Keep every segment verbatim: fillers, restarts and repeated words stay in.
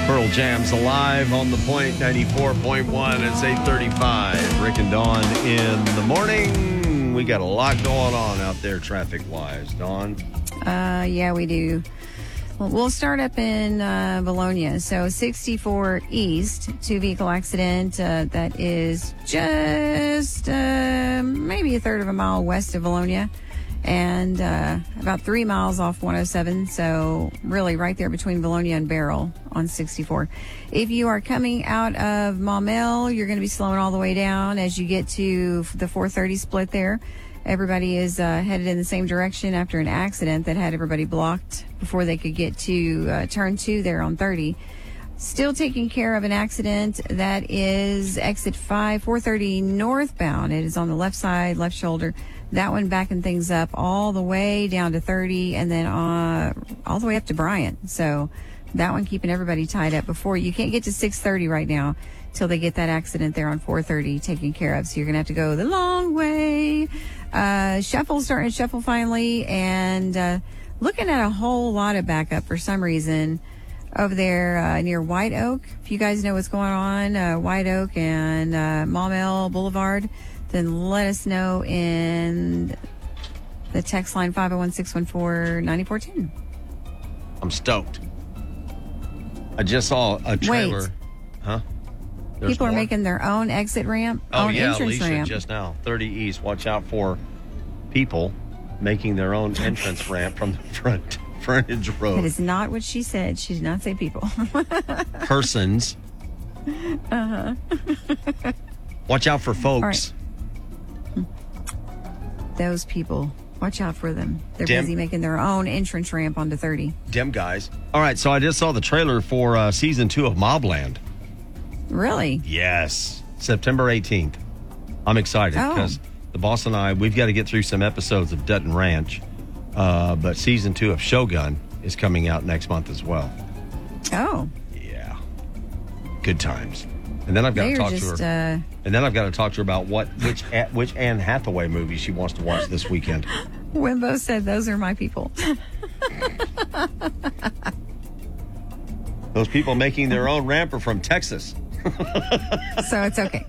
Pearl Jam's Alive on the Point, ninety-four point one. It's eight thirty-five. Rick and Dawn in the morning. We got a lot going on out there traffic-wise. Dawn? Uh, yeah, we do. Well, we'll start up in uh, Bologna. So sixty-four East, two-vehicle accident uh, that is just uh, maybe a third of a mile west of Bologna. And uh, about three miles off one oh seven, so really right there between Bologna and Barrel on sixty-four. If you are coming out of Maumelle, you're going to be slowing all the way down as you get to the four thirty split there. Everybody is uh, headed in the same direction after an accident that had everybody blocked before they could get to uh, turn two there on thirty. Still taking care of an accident that is exit five, four thirty northbound. It is on the left side, left shoulder. That one backing things up all the way down to thirty and then uh, all the way up to Bryant. So that one keeping everybody tied up before. You can't get to six thirty right now till they get that accident there on four thirty taken care of. So you're going to have to go the long way. Uh, shuffle, starting to shuffle finally. And uh, looking at a whole lot of backup for some reason over there uh, near White Oak. If you guys know what's going on, uh, White Oak and uh, Maumelle Boulevard, then let us know in the text line five oh one, six one four, nine four one zero. I'm stoked. I just saw a trailer. Wait. Huh? There's People are more? making their own exit ramp, Oh, own yeah, entrance Alicia, ramp. just now. thirty East. Watch out for people making their own entrance ramp from the front frontage That road. is not what she said. She did not say people. Persons. Uh-huh. Watch out for folks. All right. Those people. Watch out for them. They're Dim- busy making their own entrance ramp onto thirty. Dem guys. All right, so I just saw the trailer for uh, season two of Mobland. Really? Yes. September eighteenth. I'm excited Oh. because the boss and I, we've got to get through some episodes of Dutton Ranch. Uh, but season two of Shogun is coming out next month as well. Oh. Yeah. Good times. And then I've got They to are talk just, to her. uh, And then I've got to talk to her about what which which Anne Hathaway movie she wants to watch this weekend. Wimbo said those are my people. Those people making their own ramp are from Texas. So it's okay.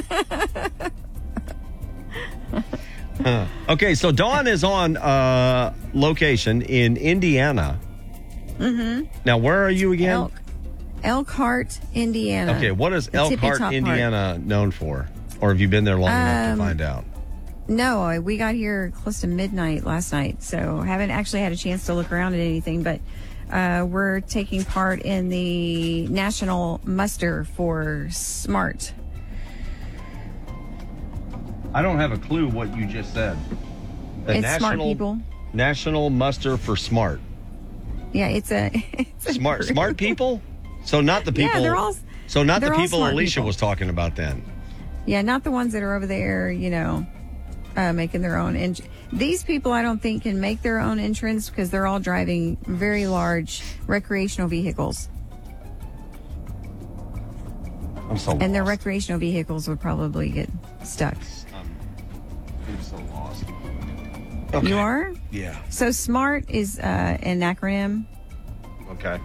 Huh. Okay, so Dawn is on uh, location in Indiana. Mm-hmm. Now, where are you again? Elk. Elkhart, Indiana. Okay, what is The tippy Elkhart, top Indiana known for? Or have you been there long enough Um, to find out? No, we got here close to midnight last night, so haven't actually had a chance to look around at anything, but uh, we're taking part in the National Muster for SMART. I don't have a clue what you just said. The It's smart people. National Muster for Smart. Yeah, it's a, it's a Smart group. smart people? So not the people. Yeah, they're all. so not the they're all people smart Alicia people. was talking about then. Yeah, not the ones that are over there, you know, uh, making their own. En- These people, I don't think, can make their own entrance because they're all driving very large recreational vehicles. I'm so And their lost. recreational vehicles would probably get stuck. I'm so lost. You are? Yeah. So SMART is uh, an acronym, Okay.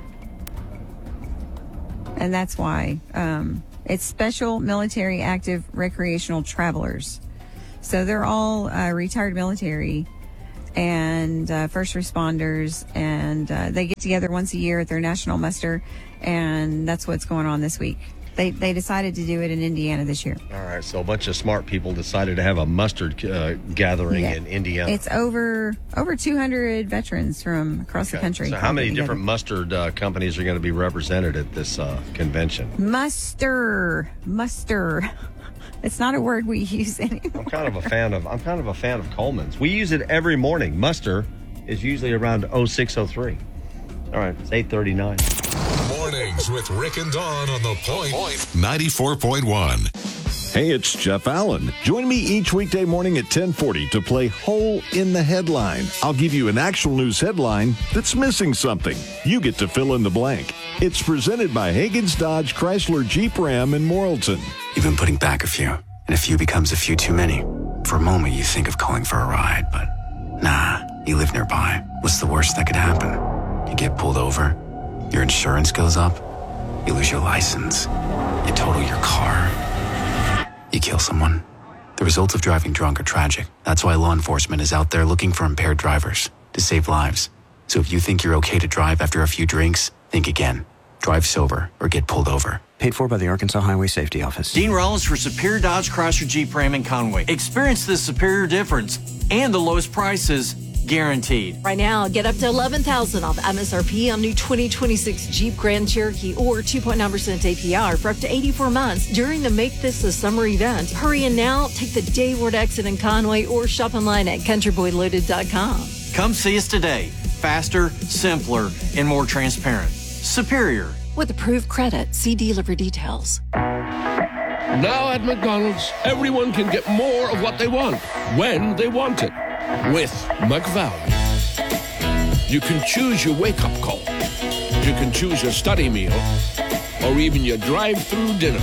and that's why um, it's Special Military Active Recreational Travelers. So they're all uh, retired military and uh, first responders, and uh, they get together once a year at their national muster, and that's what's going on this week. They they decided to do it in Indiana this year. All right. So a bunch of smart people decided to have a mustard uh, gathering Yeah. in Indiana. It's over over two hundred veterans from across the Okay. country. So how many together. different mustard uh, companies are going to be represented at this uh, convention? Muster, muster. It's not a word we use anymore. I'm kind of a fan of I'm kind of a fan of Coleman's. We use it every morning. Muster is usually around oh six oh three. All right, it's eight thirty-nine. Mornings with Rick and Dawn on the Point ninety-four point one. Hey, it's Jeff Allen. Join me each weekday morning at ten forty to play Hole in the Headline. I'll give you an actual news headline that's missing something. You get to fill in the blank. It's presented by Hagen's Dodge Chrysler Jeep Ram in Morrilton. You've been putting back a few, and a few becomes a few too many. For a moment, you think of calling for a ride, but nah, you live nearby. What's the worst that could happen? You get pulled over, your insurance goes up, You lose your license. You total your car. You kill someone. The results of driving drunk are tragic. That's why law enforcement is out there looking for impaired drivers to save lives. So if you think you're okay to drive after a few drinks, think again. Drive sober or get pulled over. Paid for by the Arkansas Highway Safety Office. Dean Rollins for Superior Dodge Chrysler Jeep Ram in Conway. Experience the superior difference and the lowest prices guaranteed. Right now, get up to eleven thousand dollars off M S R P on new twenty twenty-six Jeep Grand Cherokee or two point nine percent A P R for up to eighty-four months during the Make This a Summer event. Hurry in now, take the Dayward exit in Conway or shop online at country boy loaded dot com. Come see us today. Faster, simpler, and more transparent. Superior. With approved credit, see dealer for details. Now at McDonald's, everyone can get more of what they want, when they want it, with McValue. You can choose your wake-up call. You can choose your study meal, or even your drive-through dinner.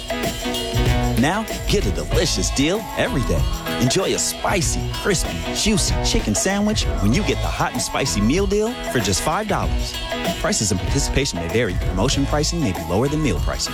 Now, get a delicious deal every day. Enjoy a spicy, crispy, juicy chicken sandwich when you get the hot and spicy meal deal for just five dollars. Prices and participation may vary. Promotion pricing may be lower than meal pricing.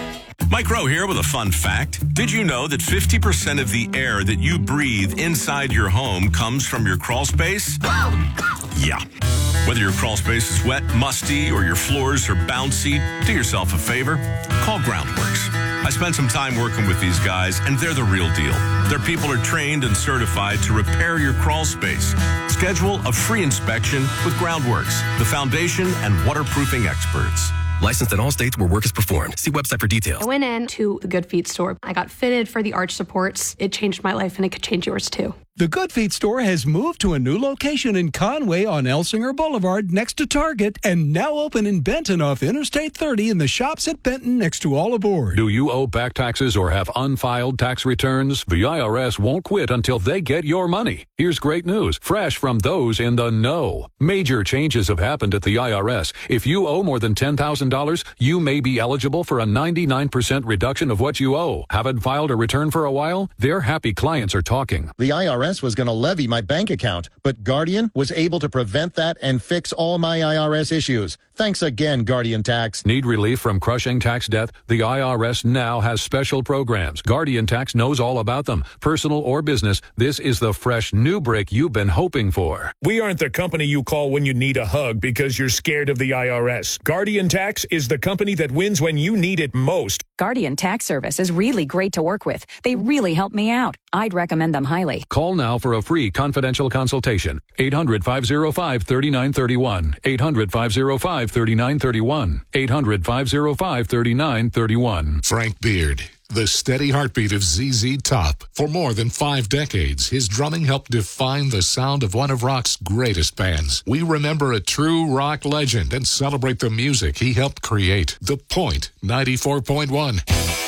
Mike Rowe here with a fun fact. Did you know that fifty percent of the air that you breathe inside your home comes from your crawl space? Yeah. Whether your crawl space is wet, musty, or your floors are bouncy, do yourself a favor. Call Groundworks. I spent some time working with these guys, and they're the real deal. Their people are trained and certified to repair your crawl space. Schedule a free inspection with Groundworks, the foundation and waterproofing experts. Licensed in all states where work is performed. See website for details. I went in to the Good Feet store. I got fitted for the arch supports. It changed my life, and it could change yours too. The Good Feet store has moved to a new location in Conway on Elsinger Boulevard next to Target and now open in Benton off Interstate thirty in the shops at Benton next to All Aboard. Do you owe back taxes or have unfiled tax returns? The I R S won't quit until they get your money. Here's great news, fresh from those in the know. Major changes have happened at the I R S. If you owe more than ten thousand dollars, you may be eligible for a ninety-nine percent reduction of what you owe. Haven't filed a return for a while? Their happy clients are talking. The I R S was going to levy my bank account, but Guardian was able to prevent that and fix all my I R S issues. Thanks again, Guardian Tax. Need relief from crushing tax debt? The I R S now has special programs. Guardian Tax knows all about them. Personal or business, this is the fresh new break you've been hoping for. We aren't the company you call when you need a hug because you're scared of the I R S. Guardian Tax is the company that wins when you need it most. Guardian Tax Service is really great to work with. They really help me out. I'd recommend them highly. Call now for a free confidential consultation. eight hundred, five oh five, three nine three one. eight hundred, five oh five, three nine three one. eight hundred, five oh five, three nine three one. Frank Beard, the steady heartbeat of Z Z Top. For more than five decades, his drumming helped define the sound of one of rock's greatest bands. We remember a true rock legend and celebrate the music he helped create. The Point ninety-four point one.